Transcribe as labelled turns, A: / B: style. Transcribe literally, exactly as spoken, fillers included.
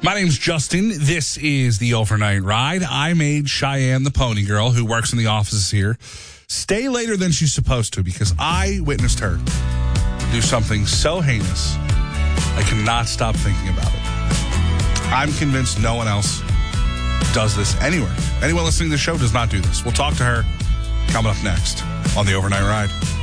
A: My name's Justin. This is the Overnight Ride. I made Cheyenne, the pony girl who works in the offices here, stay later than she's supposed to because I witnessed her do something so heinous, I cannot stop thinking about it. I'm convinced no one else does this anywhere. Anyone listening to the show does not do this. We'll talk to her coming up next on the Overnight Ride.